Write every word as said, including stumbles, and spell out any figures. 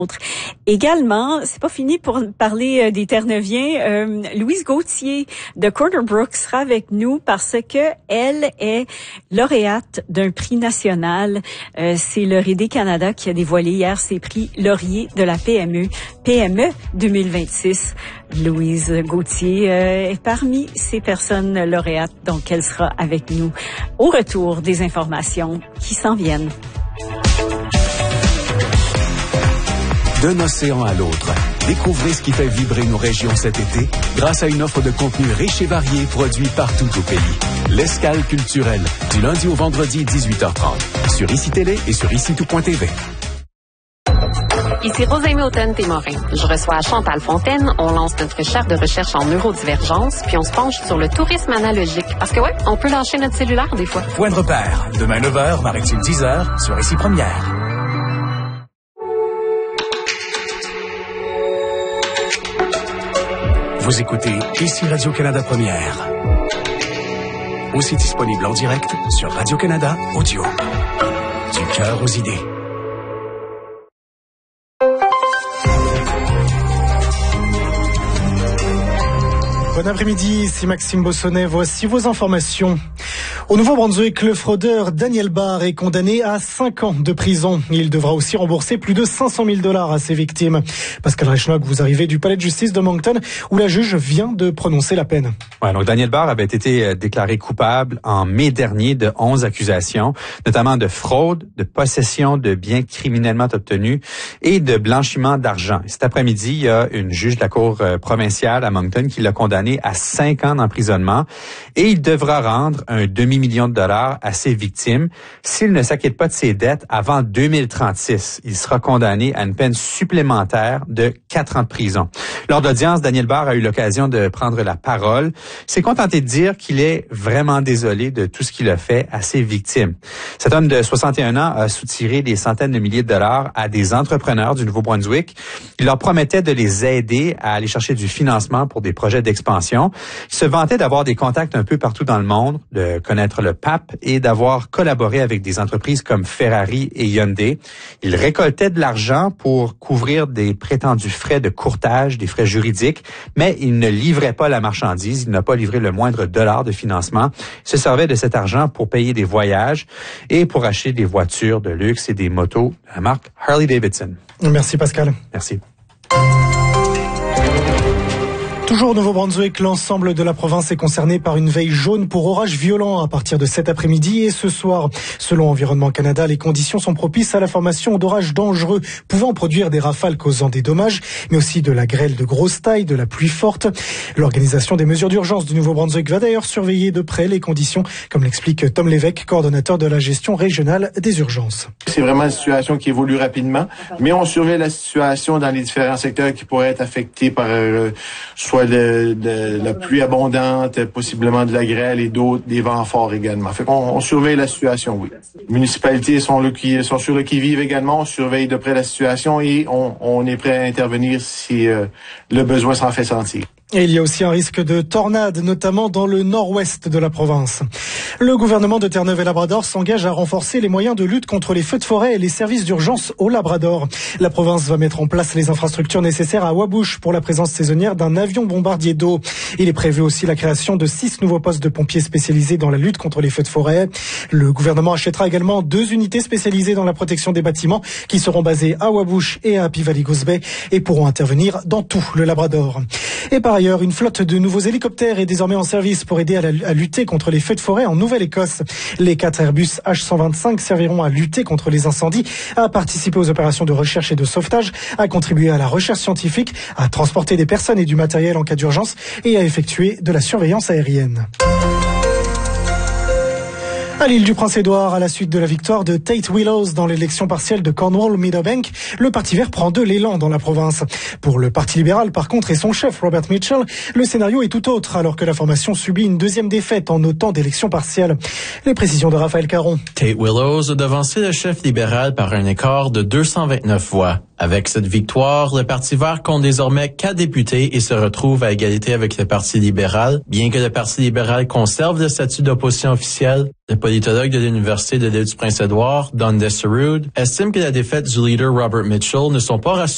Également, c'est pas fini pour parler euh, des Terre-Neuviens. Euh, Louise Gauthier de Corner Brook sera avec nous parce que elle est lauréate d'un prix national. Euh, c'est le R D Canada qui a dévoilé hier ses prix Laurier de la P M E, P M E deux mille vingt-six. Louise Gauthier euh, est parmi ces personnes lauréates, donc elle sera avec nous au retour des informations qui s'en viennent. D'un océan à l'autre, découvrez ce qui fait vibrer nos régions cet été grâce à une offre de contenu riche et varié produit partout au pays. L'Escale culturelle, du lundi au vendredi dix-huit heures trente, sur I C I Télé et sur ici tout point t v. Ici Rosalie Houghton-Témorin. Je reçois Chantal Fontaine. On lance notre chaire de recherche en neurodivergence, puis on se penche sur le tourisme analogique. Parce que ouais, on peut lâcher notre cellulaire des fois. Point de repère. Demain neuf heures, Maritime dix heures, sur Ici Première. Vous écoutez Ici Radio-Canada Première. Aussi disponible en direct sur Radio-Canada Audio. Du cœur aux idées. Bon après-midi, ici Maxime Bossonnet. Voici vos informations. Au Nouveau-Brunswick, le fraudeur Daniel Barr est condamné à cinq ans de prison. Il devra aussi rembourser plus de cinq cent mille dollars à ses victimes. Pascal Reichnock, vous arrivez du palais de justice de Moncton où la juge vient de prononcer la peine. Ouais, donc Daniel Barr avait été déclaré coupable en mai dernier de onze accusations, notamment de fraude, de possession de biens criminellement obtenus et de blanchiment d'argent. Cet après-midi, il y a une juge de la Cour provinciale à Moncton qui l'a condamné à cinq ans d'emprisonnement et il devra rendre un demi-million de dollars à ses victimes. S'il ne s'acquitte pas de ses dettes avant deux mille trente-six, il sera condamné à une peine supplémentaire de quatre ans de prison. Lors d'audience, Daniel Barr a eu l'occasion de prendre la parole. Il s'est contenté de dire qu'il est vraiment désolé de tout ce qu'il a fait à ses victimes. Cet homme de soixante et un ans a soutiré des centaines de milliers de dollars à des entrepreneurs du Nouveau-Brunswick. Il leur promettait de les aider à aller chercher du financement pour des projets d'expansion. Il se vantait d'avoir des contacts un peu partout dans le monde, de connaître le pape et d'avoir collaboré avec des entreprises comme Ferrari et Hyundai. Il récoltait de l'argent pour couvrir des prétendus frais de courtage, des frais juridiques, mais il ne livrait pas la marchandise, il n'a pas livré le moindre dollar de financement. Il se servait de cet argent pour payer des voyages et pour acheter des voitures de luxe et des motos de la marque Harley-Davidson. Merci Pascal. Merci. Toujours au Nouveau-Brunswick, l'ensemble de la province est concerné par une veille jaune pour orages violents à partir de cet après-midi et ce soir. Selon Environnement Canada, les conditions sont propices à la formation d'orages dangereux pouvant produire des rafales causant des dommages, mais aussi de la grêle de grosse taille, de la pluie forte. L'organisation des mesures d'urgence du Nouveau-Brunswick va d'ailleurs surveiller de près les conditions, comme l'explique Tom Lévesque, coordonnateur de la gestion régionale des urgences. C'est vraiment une situation qui évolue rapidement, mais on surveille la situation dans les différents secteurs qui pourraient être affectés par euh, soit De, de la pluie abondante, possiblement de la grêle et d'autres, des vents forts également. Fait qu'on on surveille la situation, oui. Les municipalités sont, le qui, sont sur le qui-vive également, on surveille de près la situation et on, on est prêt à intervenir si euh, le besoin s'en fait sentir. Et il y a aussi un risque de tornade, notamment dans le nord-ouest de la province. Le gouvernement de Terre-Neuve-et-Labrador s'engage à renforcer les moyens de lutte contre les feux de forêt et les services d'urgence au Labrador. La province va mettre en place les infrastructures nécessaires à Wabush pour la présence saisonnière d'un avion bombardier d'eau. Il est prévu aussi la création de six nouveaux postes de pompiers spécialisés dans la lutte contre les feux de forêt. Le gouvernement achètera également deux unités spécialisées dans la protection des bâtiments qui seront basées à Wabush et à Happy Valley Goose Bay et pourront intervenir dans tout le Labrador. Et par ailleurs, une flotte de nouveaux hélicoptères est désormais en service pour aider à, la, à lutter contre les feux de forêt en Nouvelle-Écosse. Les quatre Airbus H cent vingt-cinq serviront à lutter contre les incendies, à participer aux opérations de recherche et de sauvetage, à contribuer à la recherche scientifique, à transporter des personnes et du matériel en cas d'urgence et à effectuer de la surveillance aérienne. À l'île du Prince-Édouard, à la suite de la victoire de Tate Willows dans l'élection partielle de Cornwall-Meadowbank, le Parti vert prend de l'élan dans la province. Pour le Parti libéral, par contre, et son chef Robert Mitchell, le scénario est tout autre, alors que la formation subit une deuxième défaite en autant d'élections partielles. Les précisions de Raphaël Caron. Tate Willows a devancé le chef libéral par un écart de deux cent vingt-neuf voix. Avec cette victoire, le Parti vert compte désormais quatre députés et se retrouve à égalité avec le Parti libéral. Bien que le Parti libéral conserve le statut d'opposition officielle, le politologue de l'Université de l'île du Prince-Édouard, Don Desseroud, estime que la défaite du leader Robert Mitchell ne sont pas rassurants